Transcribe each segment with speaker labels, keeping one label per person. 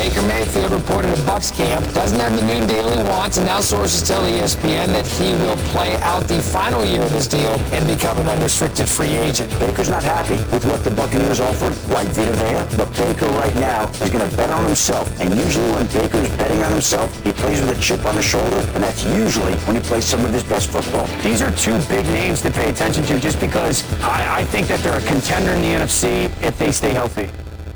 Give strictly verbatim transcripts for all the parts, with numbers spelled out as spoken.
Speaker 1: Baker Mayfield reported at Bucs camp doesn't have the noon deal he wants, and now sources tell E S P N that he will play out the final year of his deal and become an unrestricted free agent.
Speaker 2: Baker's not happy with what the Buccaneers offered, like Vita Vea, but Baker right now is going to bet on himself. And usually when Baker's betting on himself, he plays with a chip on the shoulder, and that's usually when he plays some of his best football.
Speaker 1: These are two big names to pay attention to just because I, I think that they're a contender in the N F C if they stay healthy.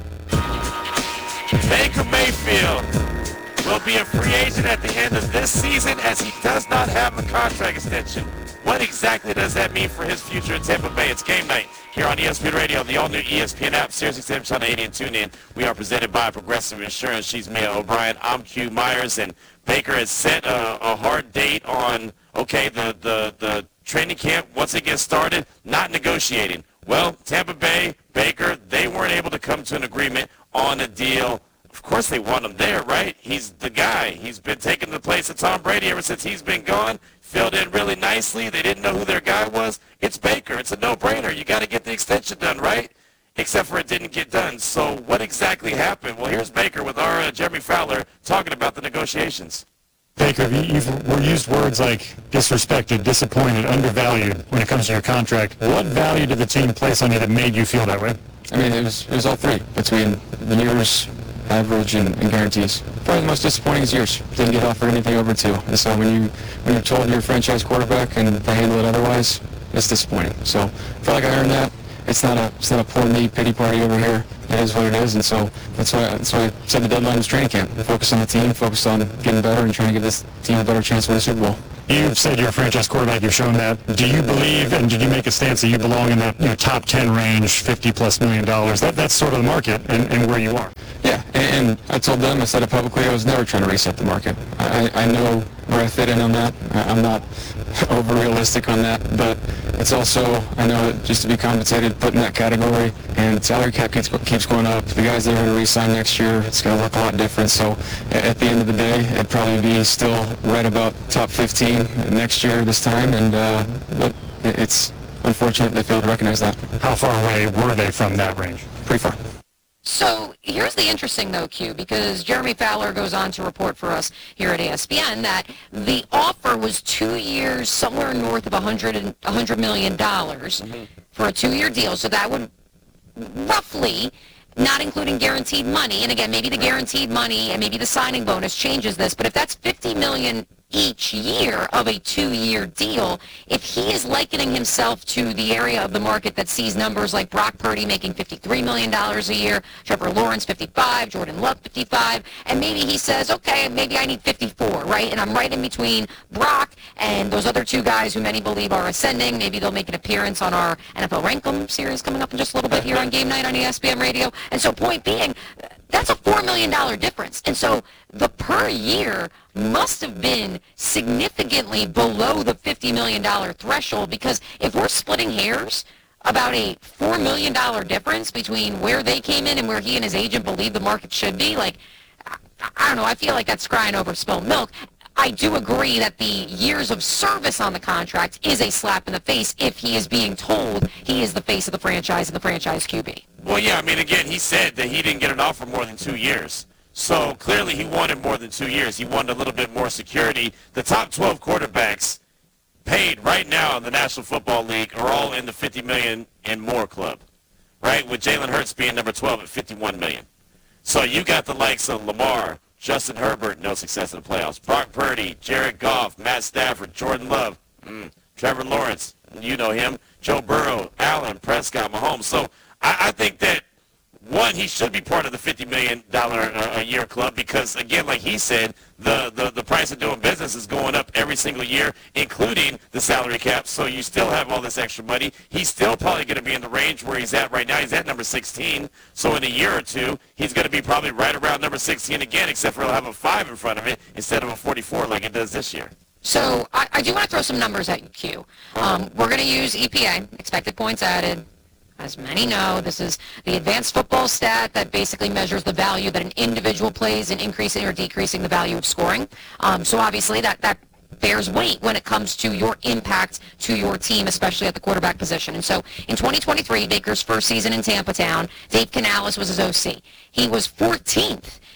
Speaker 3: Baker Mayfield will be a free agent at the end of this season as he does not have a contract extension. What exactly does that mean for his future in Tampa Bay? It's game night here on E S P N Radio, the all-new E S P N app, Sirius X M Channel eighty, and tune in. We are presented by Progressive Insurance. She's Mia O'Brien. I'm Q Myers, and Baker has set a, a hard date on, okay, the, the, the training camp, once it gets started, not negotiating. Well, Tampa Bay, Baker, they weren't able to come to an agreement on a deal. Of course they want him there, right? He's the guy. He's been taking the place of Tom Brady ever since he's been gone. Filled in really nicely. They didn't know who their guy was. It's Baker. It's a no-brainer. You got to get the extension done, right? Except for it didn't get done. So what exactly happened? Well, here's Baker with our uh, Jeremy Fowler talking about the negotiations.
Speaker 4: Baker, you've used words like disrespected, disappointed, undervalued when it comes to your contract. What value did the team place on you that made you feel that way?
Speaker 5: I mean, it was it was all three, between the years, average, and, and guarantees. Probably the most disappointing is yours. Didn't get offered anything over two. And so when, you, when you're told you're a franchise quarterback and they handle it otherwise, it's disappointing. So I feel like I earned that. It's not a it's not a poor me pity party over here. It is what it is, and so that's why that's why I said the deadline was training camp. Focus on the team, focus on getting better, and trying to give this team a better chance to win the Super Bowl.
Speaker 4: You've said you're a franchise quarterback. You've shown that. Do you believe, and did you make a stance that you belong in that you know, top ten range, fifty plus million dollars? That that's sort of the market and, and where you are.
Speaker 5: Yeah, and, and I told them, I said it publicly, I was never trying to reset the market. I, I know where I fit in on that. I'm not over realistic on that, but it's also, I know that just to be compensated, put in that category, and the salary cap keeps, keeps going up. The guys that are going to re-sign next year, it's going to look a lot different. So at the end of the day, it'd probably be still right about top fifteen next year this time, and uh, but it's unfortunate they failed to recognize that.
Speaker 4: How far away were they from that range?
Speaker 5: Pretty far.
Speaker 6: So here's the interesting, though, Q, because Jeremy Fowler goes on to report for us here at E S P N that the offer was two years, somewhere north of one hundred million dollars mm-hmm. for a two-year deal. So that would roughly, not including guaranteed money, and again, maybe the guaranteed money and maybe the signing bonus changes this, but if that's fifty million dollars each year of a two-year deal, if he is likening himself to the area of the market that sees numbers like Brock Purdy making fifty-three million dollars a year, Trevor Lawrence fifty-five, Jordan Love fifty-five, and maybe he says, okay, maybe I need fifty-four, right? And I'm right in between Brock and those other two guys who many believe are ascending. Maybe they'll make an appearance on our N F L Rankum series coming up in just a little bit here on Game Night on E S P N Radio. And so point being, that's a four million dollars difference. And so the per year must have been significantly below the fifty million dollars threshold, because if we're splitting hairs about a four million dollars difference between where they came in and where he and his agent believe the market should be, like, I don't know, I feel like that's crying over spilled milk. I do agree that the years of service on the contract is a slap in the face if he is being told he is the face of the franchise and the franchise Q B.
Speaker 3: Well, yeah, I mean, again, he said that he didn't get an offer more than two years. So clearly he wanted more than two years. He wanted a little bit more security. The top twelve quarterbacks paid right now in the National Football League are all in the fifty million dollars and more club, right? With Jalen Hurts being number twelve at fifty-one million dollars. So you got the likes of Lamar, Justin Herbert, no success in the playoffs, Brock Purdy, Jared Goff, Matt Stafford, Jordan Love, mm, Trevor Lawrence, you know him, Joe Burrow, Allen, Prescott, Mahomes. So I, I think that, one, he should be part of the fifty million dollars a year club because, again, like he said, the, the, the price of doing business is going up every single year, including the salary cap, so you still have all this extra money. He's still probably going to be in the range where he's at right now. He's at number sixteen, so in a year or two, he's going to be probably right around number sixteen again, except for he'll have a five in front of it instead of a forty-four like it does this year.
Speaker 6: So I, I do want to throw some numbers at you, Q. Um, we're going to use E P A, expected points added. As many know, this is the advanced football stat that basically measures the value that an individual plays in increasing or decreasing the value of scoring. Um, so obviously that, that bears weight when it comes to your impact to your team, especially at the quarterback position. And so in twenty twenty-three, Baker's first season in Tampa Town, Dave Canales was his O C. He was fourteenth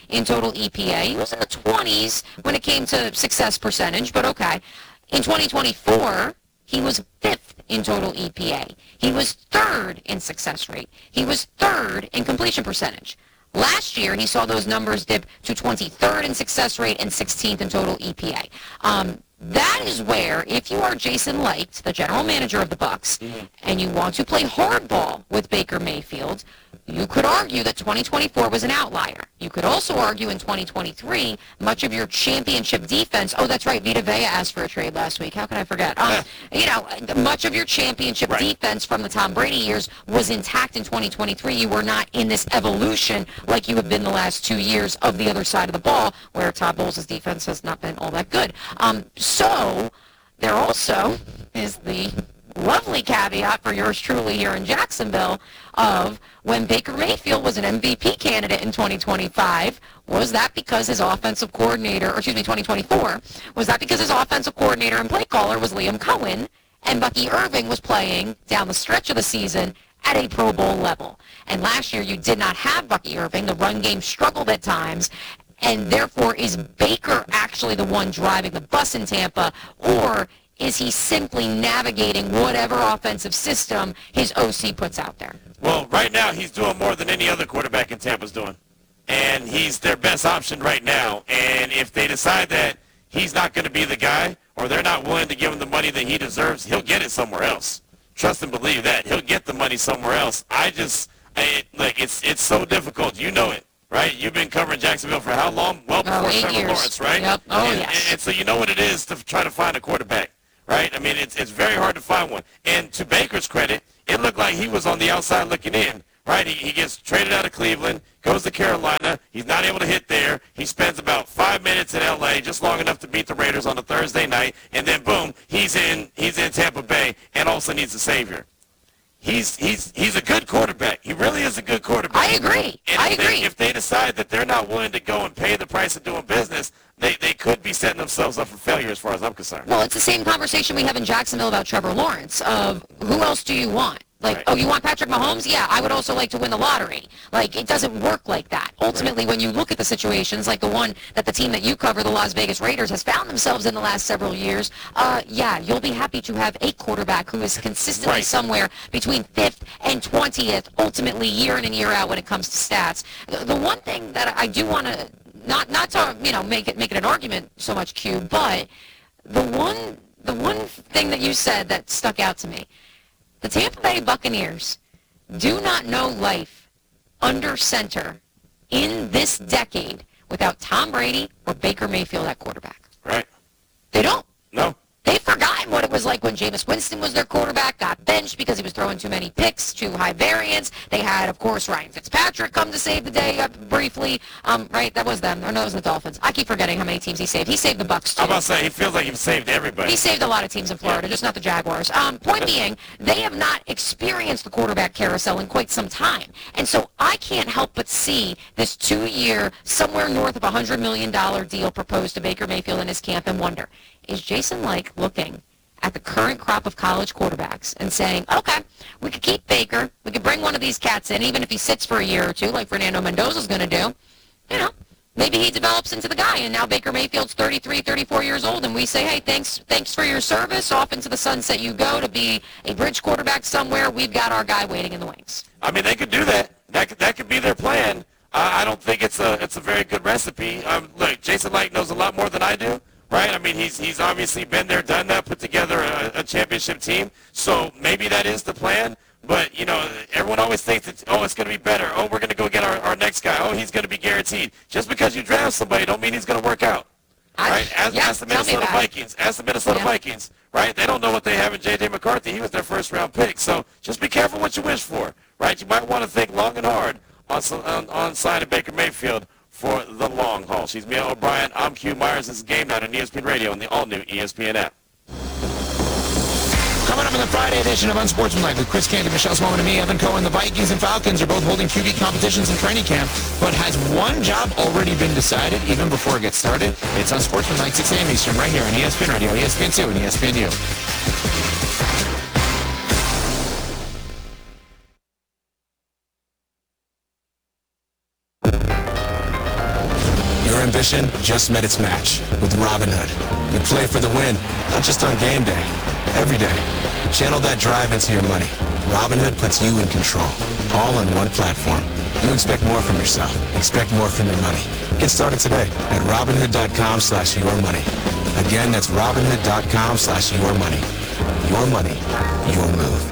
Speaker 6: in total E P A. He was in the twenties when it came to success percentage, but okay. In twenty twenty-four, he was fifth in total E P A. He was third in success rate. He was third in completion percentage. Last year, he saw those numbers dip to twenty-third in success rate and sixteenth in total E P A. Um, that is where, if you are Jason Licht, the general manager of the Bucks, mm-hmm. and you want to play hardball with Baker Mayfield, you could argue that twenty twenty-four was an outlier. You could also argue in twenty twenty-three, much of your championship defense, oh, that's right, Vita Vea asked for a trade last week. How can I forget? Um, you know, much of your championship right. defense from the Tom Brady years was intact in twenty twenty-three. You were not in this evolution like you have been the last two years of the other side of the ball, where Todd Bowles' defense has not been all that good. Um, so there also is the lovely caveat for yours truly here in Jacksonville of when Baker Mayfield was an M V P candidate in twenty twenty-five, was that because his offensive coordinator, or excuse me, twenty twenty-four, was that because his offensive coordinator and play caller was Liam Cohen and Bucky Irving was playing down the stretch of the season at a Pro Bowl level? And last year you did not have Bucky Irving. The run game struggled at times. And therefore, is Baker actually the one driving the bus in Tampa, or is he simply navigating whatever offensive system his O C puts out there?
Speaker 3: Well, right now he's doing more than any other quarterback in Tampa's doing. And he's their best option right now. And if they decide that he's not going to be the guy, or they're not willing to give him the money that he deserves, he'll get it somewhere else. Trust and believe that. He'll get the money somewhere else. I just, I, like, it's it's so difficult. You know it. Right? You've been covering Jacksonville for how long? Well before
Speaker 6: oh, eight
Speaker 3: Trevor
Speaker 6: years.
Speaker 3: Lawrence, right?
Speaker 6: Yep. Oh,
Speaker 3: and,
Speaker 6: yes.
Speaker 3: And, and so you know what it is to try to find a quarterback, right? I mean, it's it's very hard to find one. And to Baker's credit, it looked like he was on the outside looking in, right? He, he gets traded out of Cleveland, goes to Carolina. He's not able to hit there. He spends about five minutes in L A, just long enough to beat the Raiders on a Thursday night, and then boom, he's in he's in Tampa Bay, and also needs a savior. He's he's he's a good quarterback. He really is a good quarterback.
Speaker 6: I agree.
Speaker 3: And
Speaker 6: I
Speaker 3: if
Speaker 6: agree.
Speaker 3: They, if they decide that they're not willing to go and pay the price of doing business, they, they could be setting themselves up for failure as far as I'm concerned.
Speaker 6: Well, it's the same conversation we have in Jacksonville about Trevor Lawrence of who else do you want? Like,
Speaker 3: Right.
Speaker 6: oh, you want Patrick Mahomes? Yeah, I would also like to win the lottery. Like, it doesn't work like that. Ultimately, when you look at the situations like the one that the team that you cover, the Las Vegas Raiders, has found themselves in the last several years, uh, yeah, you'll be happy to have a quarterback who is consistently
Speaker 3: Right.
Speaker 6: somewhere between fifth and twentieth, ultimately year in and year out when it comes to stats. The, the one thing that I do want to, not not to, you know, make it make it an argument so much, Q, but the one the one thing that you said that stuck out to me, the Tampa Bay Buccaneers do not know life under center in this decade without Tom Brady or Baker Mayfield at quarterback.
Speaker 3: Right?
Speaker 6: They don't.
Speaker 3: No.
Speaker 6: They've forgotten what it was like when Jameis Winston was their quarterback, got benched because he was throwing too many picks, too high variance. They had, of course, Ryan Fitzpatrick come to save the day uh, briefly. Um, right, that was them. Or no, it was the Dolphins. I keep forgetting how many teams he saved. He saved the Bucs, too.
Speaker 3: I'm about to say, he feels like he saved everybody.
Speaker 6: He saved a lot of teams in Florida, just not the Jaguars. Um, point being, they have not experienced the quarterback carousel in quite some time. And so I can't help but see this two-year, somewhere north of one hundred million dollars deal proposed to Baker Mayfield and his camp and wonder, is Jason Licht looking at the current crop of college quarterbacks and saying, okay, we could keep Baker, we could bring one of these cats in, even if he sits for a year or two, like Fernando Mendoza's going to do, you know, maybe he develops into the guy, and now Baker Mayfield's thirty-three, thirty-four years old, and we say, hey, thanks thanks for your service, off into the sunset you go to be a bridge quarterback somewhere, we've got our guy waiting in the wings.
Speaker 3: I mean, they could do that. That could, that could be their plan. Uh, I don't think it's a it's a very good recipe. Um, look, Jason Licht knows a lot more than I do. Right? I mean, he's he's obviously been there, done that, put together a, a championship team. So maybe that is the plan. But, you know, everyone always thinks that, oh, it's going to be better. Oh, we're going to go get our, our next guy. Oh, he's going to be guaranteed. Just because you draft somebody don't mean he's going to work out.
Speaker 6: I,
Speaker 3: Right? Ask,
Speaker 6: yeah,
Speaker 3: ask the
Speaker 6: tell me
Speaker 3: Minnesota
Speaker 6: about it.
Speaker 3: Vikings. Ask the Minnesota
Speaker 6: Yeah.
Speaker 3: Vikings. Right? They don't know what they have in J J. McCarthy. He was their first-round pick. So just be careful what you wish for. Right? You might want to think long and hard on, on, on signing Baker Mayfield for the long haul. She's Mia O'Brien. I'm Q Myers. This is Game Night on E S P N Radio and the all-new E S P N app.
Speaker 1: Coming up in the Friday edition of Unsportsmanlike with Chris Candy, Michelle Smallman, and me, Evan Cohen. The Vikings and Falcons are both holding Q B competitions in training camp, but has one job already been decided even before it gets started? It's Unsportsmanlike, six a.m. Eastern, right here on E S P N Radio, E S P N two, and E S P N U.
Speaker 7: Your ambition just met its match with Robinhood. You play for the win, not just on game day, every day. Channel that drive into your money. Robinhood puts you in control, all on one platform. You expect more from yourself. Expect more from your money. Get started today at Robinhood.com slash your money. Again, that's Robinhood.com slash your money. Your money, your move.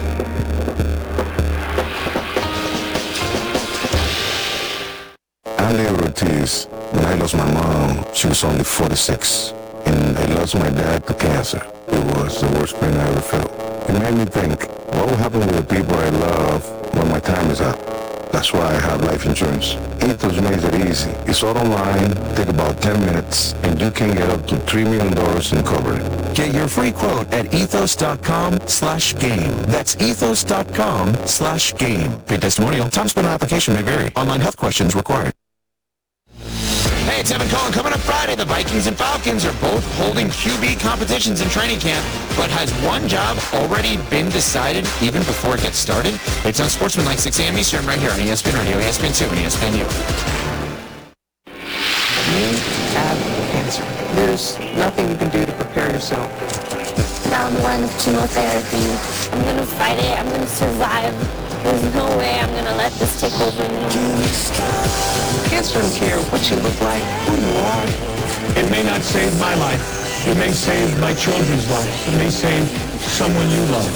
Speaker 8: I'm Leo Ortiz. When I lost my mom, she was only forty-six. And I lost my dad to cancer. It was the worst pain I ever felt. It made me think, what will happen with the people I love when my time is up? That's why I have life insurance. Ethos makes it easy. It's all online, take about ten minutes, and you can get up to three million dollars in coverage.
Speaker 7: Get your free quote at ethos.com slash game. That's ethos.com slash game. Paid testimonial. Time spent on application may vary. Online health questions required. Hey, it's Evan Cohen. Coming up Friday, the Vikings and Falcons are both holding Q B competitions in training camp, but has one job already been decided even before it gets started? It's on Sportsmanlike, six a.m. Eastern, right here on E S P N Radio, E S P N two, and E S P N U.
Speaker 9: You have cancer. There's nothing you can do to prepare yourself.
Speaker 10: Round one, chemotherapy. I'm gonna fight it. I'm gonna survive. There's no way I'm gonna let this take over me.
Speaker 9: Cancer doesn't care what you look like, who you are.
Speaker 11: It may not save my life. It may save my children's lives. It may save someone you love.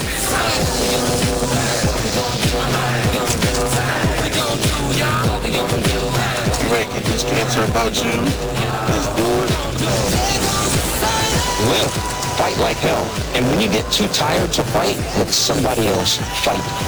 Speaker 9: You ready to get this cancer about you? Let's do it.
Speaker 2: Live. Fight like hell. And when you get too tired to fight, let somebody else fight.